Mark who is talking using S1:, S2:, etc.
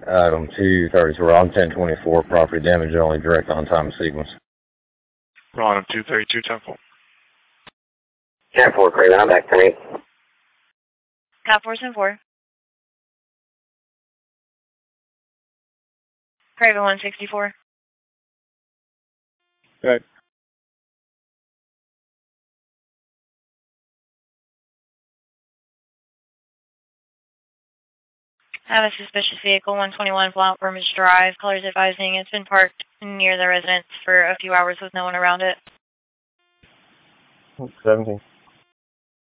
S1: Item 230, so we're on 1024, property damage only, direct on-time sequence.
S2: We're on 232 Temple.
S3: 10-4, Craven, I'm back to me.
S4: Cat 474. Craven 164.
S5: Okay.
S4: I have a suspicious vehicle, 121 Blount Burmage Drive. Colors advising it's been parked near the residence for a few hours with no one around it.
S5: 17.